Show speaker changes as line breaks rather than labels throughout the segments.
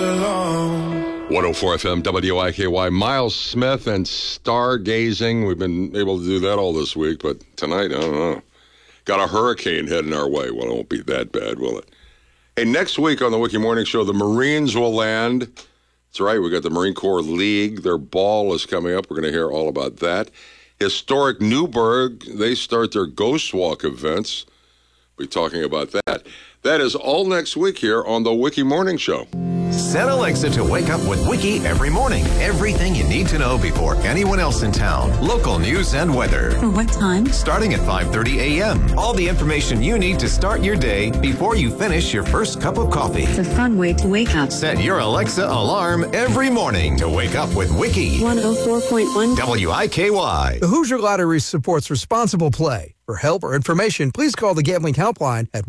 alone.
104 FM WIKY, Miles Smith and stargazing. We've been able to do that all this week, but tonight, I don't know. Got a hurricane heading our way. Well, it won't be that bad, will it? Hey, next week on the Wiki Morning Show, the Marines will land. That's right, we got the Marine Corps League. Their ball is coming up. We're going to hear all about that. Historic Newburgh, they start their Ghost Walk events. We'll be talking about that. That is all next week here on the Wiki Morning Show.
Set Alexa to wake up with Wiki every morning. Everything you need to know before anyone else in town. Local news and weather.
What time?
Starting at 5:30 a.m. All the information you need to start your day before you finish your first cup of coffee.
It's a fun way to wake up.
Set your Alexa alarm every morning to wake up with Wiki.
104.1
WIKY.
The Hoosier Lottery supports responsible play. For help or information, please call the Gambling Helpline at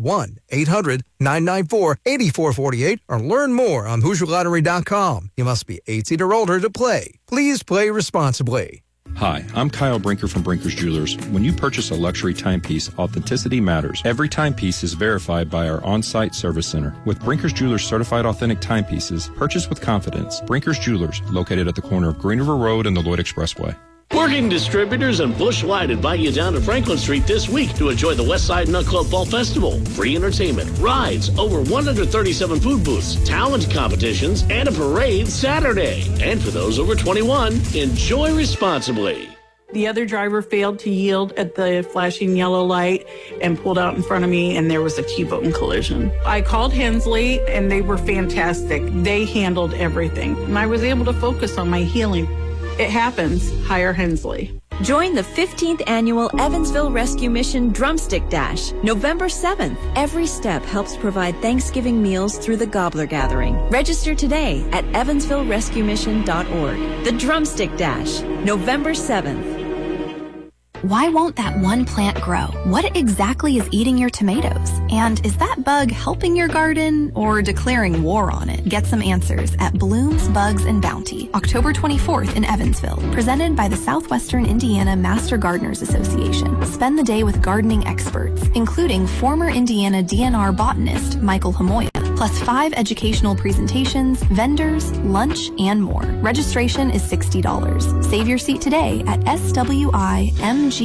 1-800-994-8448 or learn more on HoosierLottery.com. You must be 18 or older to play. Please play responsibly.
Hi, I'm Kyle Brinker from Brinker's Jewelers. When you purchase a luxury timepiece, authenticity matters. Every timepiece is verified by our on-site service center. With Brinker's Jewelers certified authentic timepieces, purchase with confidence. Brinker's Jewelers, located at the corner of Green River Road and the Lloyd Expressway.
Working Distributors and Busch Light invite you down to Franklin Street this week to enjoy the Westside Nut Club Fall Festival. Free entertainment, rides, over 137 food booths, talent competitions, and a parade Saturday. And for those over 21, enjoy responsibly.
The other driver failed to yield at the flashing yellow light and pulled out in front of me, and there was a T-bone collision. I called Hensley, and they were fantastic. They handled everything, and I was able to focus on my healing. It happens. Hire Hensley.
Join the 15th annual Evansville Rescue Mission Drumstick Dash, November 7th. Every step helps provide Thanksgiving meals through the Gobbler Gathering. Register today at evansvillerescuemission.org. The Drumstick Dash, November 7th.
Why won't that one plant grow? What exactly is eating your tomatoes? And is that bug helping your garden or declaring war on it? Get some answers at Blooms, Bugs, and Bounty, October 24th in Evansville. Presented by the Southwestern Indiana Master Gardeners Association. Spend the day with gardening experts, including former Indiana DNR botanist Michael Hamoya, plus 5 educational presentations, vendors, lunch, and more. Registration is $60. Save your seat today at swimga.org.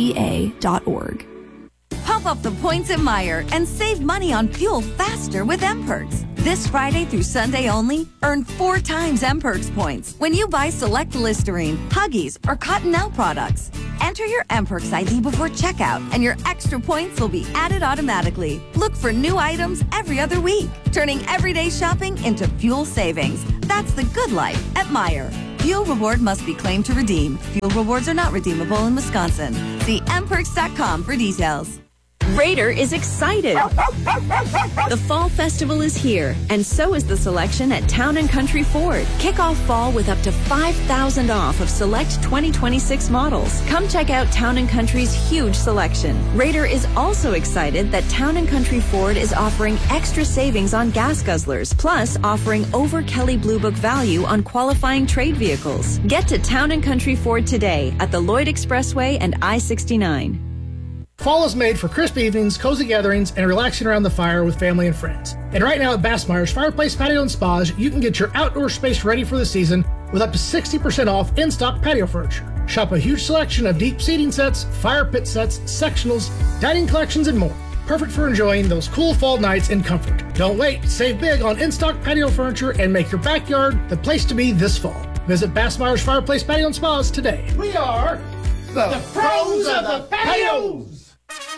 Pump up the points at Meijer and save money on fuel faster with M-Perks. This Friday through Sunday only, earn 4 times M-Perks points when you buy select Listerine, Huggies, or Cottonelle products. Enter your M-Perks ID before checkout, and your extra points will be added automatically. Look for new items every other week, turning everyday shopping into fuel savings. That's the good life at Meijer. Fuel reward must be claimed to redeem. Fuel rewards are not redeemable in Wisconsin. See mperks.com for details.
Raider is excited. The Fall Festival is here, and so is the selection at Town & Country Ford. Kick off fall with up to $5,000 off of select 2026 models. Come check out Town & Country's huge selection. Raider is also excited that Town & Country Ford is offering extra savings on gas guzzlers, plus offering over Kelly Blue Book value on qualifying trade vehicles. Get to Town & Country Ford today at the Lloyd Expressway and I-69.
Fall is made for crisp evenings, cozy gatherings, and relaxing around the fire with family and friends. And right now at Bassmeyer's Fireplace Patio and Spas, you can get your outdoor space ready for the season with up to 60% off in-stock patio furniture. Shop a huge selection of deep seating sets, fire pit sets, sectionals, dining collections, and more. Perfect for enjoying those cool fall nights in comfort. Don't wait. Save big on in-stock patio furniture and make your backyard the place to be this fall. Visit Bassmeyer's Fireplace Patio and Spas today.
We are the pros of the patios.